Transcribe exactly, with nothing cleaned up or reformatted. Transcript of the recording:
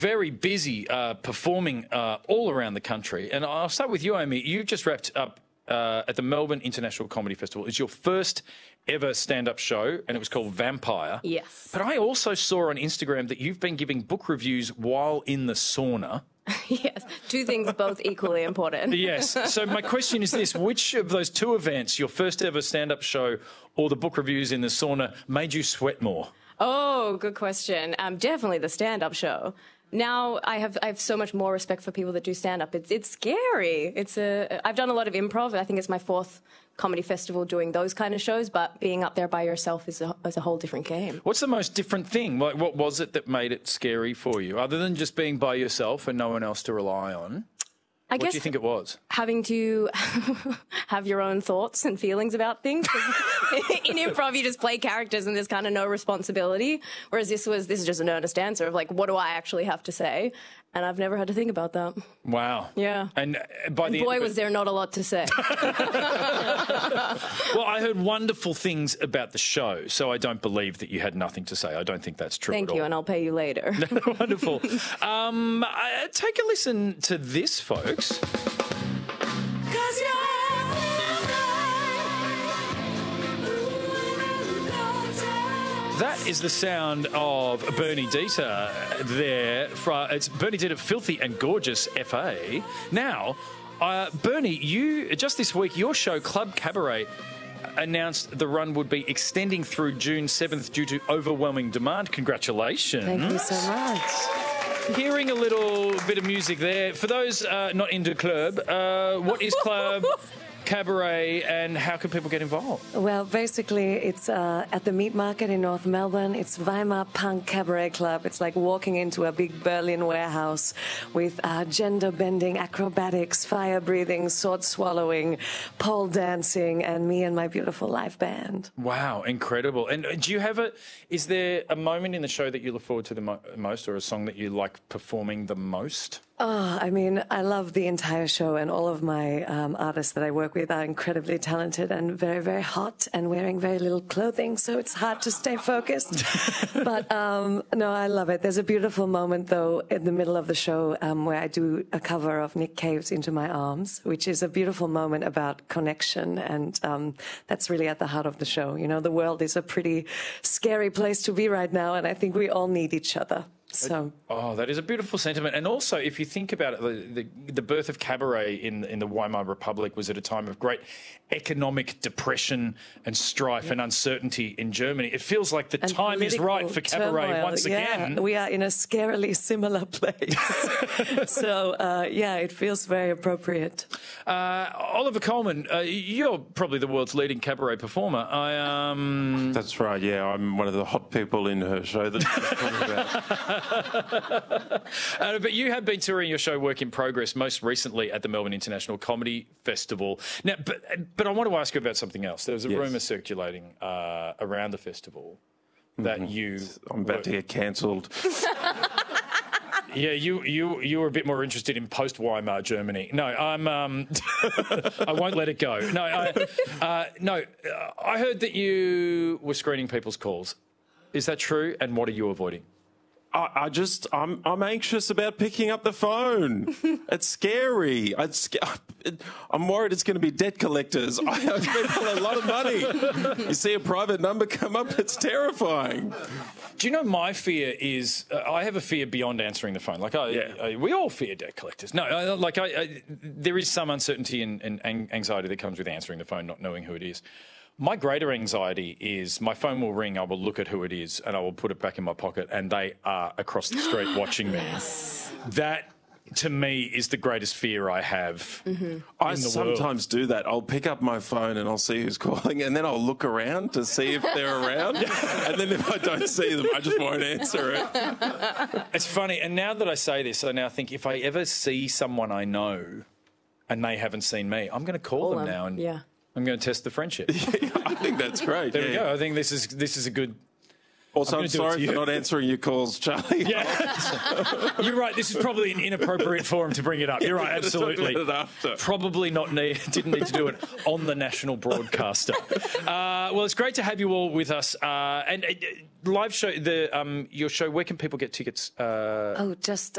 very busy uh, performing uh, all around the country. And I'll start with you, Amy. You've just wrapped up uh, at the Melbourne International Comedy Festival. It's your first ever stand-up show, and it was called Vampire. Yes. But I also saw on Instagram that you've been giving book reviews while in the sauna. Yes, two things both equally important. Yes. So my question is this: which of those two events, your first ever stand-up show or the book reviews in the sauna, made you sweat more? Oh, good question. Um, definitely the stand-up show. Now I have I have so much more respect for people that do stand-up. It's it's scary. It's a I've done a lot of improv. I think it's my fourth comedy festival doing those kind of shows, but being up there by yourself is a, is a whole different game. What's the most different thing? What, what was it that made it scary for you, other than just being by yourself and no one else to rely on? I what guess do you think it was? Having to have your own thoughts and feelings about things. In improv, you just play characters and there's kind of no responsibility. Whereas this was, this is just an earnest answer of like, what do I actually have to say? And I've never had to think about that. Wow. Yeah. And by and the boy, end, was there not a lot to say. Well, I heard wonderful things about the show, so I don't believe that you had nothing to say. I don't think that's true. Thank at you, all. and I'll pay you later. Wonderful. Um, uh, take a listen to this, folks. That is the sound of Bernie Dieter there. For, it's Bernie Dieter, Filthy and Gorgeous F A. Now, uh, Bernie, you just this week, your show, Club Cabaret, announced the run would be extending through June seventh due to overwhelming demand. Congratulations. Thank you so much. Hearing a little bit of music there. For those uh, not into club, uh, what is Club Cabaret and how can people get involved? Well, basically, it's uh, at the Meat Market in North Melbourne. It's Weimar Punk Cabaret Club. It's like walking into a big Berlin warehouse with uh, gender-bending acrobatics, fire-breathing, sword-swallowing, pole dancing, and me and my beautiful live band. Wow, incredible. And do you have a, is there a moment in the show that you look forward to the mo most or a song that you like performing the most? Oh, I mean, I love the entire show, and all of my um, artists that I work with are incredibly talented and very, very hot and wearing very little clothing, so it's hard to stay focused. But um, no, I love it. There's a beautiful moment, though, in the middle of the show um, where I do a cover of Nick Cave's Into My Arms, which is a beautiful moment about connection, and um, that's really at the heart of the show. You know, the world is a pretty scary place to be right now, and I think we all need each other. So. Oh, that is a beautiful sentiment. And also, if you think about it, the, the, the birth of cabaret in, in the Weimar Republic was at a time of great economic depression and strife yeah. and uncertainty in Germany. It feels like the and time is right for cabaret turmoil. once yeah, again. We are in a scarily similar place. so, uh, yeah, it feels very appropriate. Uh, Oliver Coleman, uh, you're probably the world's leading cabaret performer. I um. That's right, yeah. I'm one of the hot people in her show that she's talking about. uh, but you have been touring your show Work in Progress most recently at the Melbourne International Comedy Festival. Now, but but I want to ask you about something else. There was a yes. rumour circulating uh, around the festival that mm-hmm. you... I'm about were, to get cancelled. Yeah, you you you were a bit more interested in post-Weimar Germany. No, I'm. Um, I won't let it go. No, I, uh, no. I heard that you were screening people's calls. Is that true? And what are you avoiding? I, I just, I'm, I'm anxious about picking up the phone. It's scary. It's, I'm worried it's going to be debt collectors. I owe people a lot of money. You see a private number come up, it's terrifying. Do you know my fear is, uh, I have a fear beyond answering the phone. Like, I, yeah. I, we all fear debt collectors. No, I, like, I, I, there is some uncertainty and, and anxiety that comes with answering the phone, not knowing who it is. My greater anxiety is my phone will ring, I will look at who it is, and I will put it back in my pocket, and they are across the street watching me. Yes. That, to me, is the greatest fear I have mm-hmm. in I the sometimes world. do that. I'll pick up my phone and I'll see who's calling, and then I'll look around to see if they're around. And then if I don't see them, I just won't answer it. It's funny, and now that I say this, I now think if I ever see someone I know and they haven't seen me, I'm going to call, call them, them now and yeah. I'm going to test the friendship. Yeah, I think that's great. There yeah. we go. I think this is this is a good Also, I'm I'm, gonna do it to sorry you. for not answering your calls, Charlie. Yeah. You're right. This is probably an inappropriate forum to bring it up. You're right. Absolutely. Do it after. Probably not need, didn't need to do it on the national broadcaster. Uh, well, it's great to have you all with us. Uh, and uh, live show, the um, your show. Where can people get tickets? Uh, Oh, just